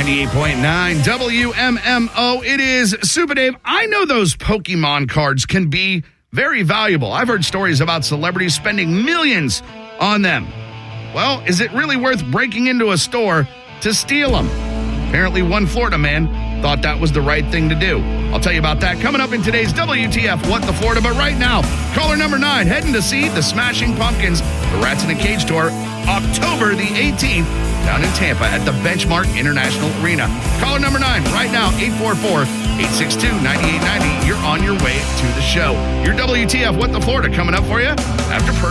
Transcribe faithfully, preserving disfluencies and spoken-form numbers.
ninety-eight point nine W M M O. It is Super Dave. I know those Pokemon cards can be very valuable. I've heard stories about celebrities spending millions on them. Well, is it really worth breaking into a store to steal them? Apparently, one Florida man thought that was the right thing to do. I'll tell you about that coming up in today's W T F What the Florida. But right now, caller number nine, heading to see the Smashing Pumpkins, the Rats in a Cage tour, October the eighteenth, down in Tampa at the Benchmark International Arena. Caller number nine, right now, eight four four, eight six two, nine eight nine zero. You're on your way to the show. Your W T F What the Florida coming up for you after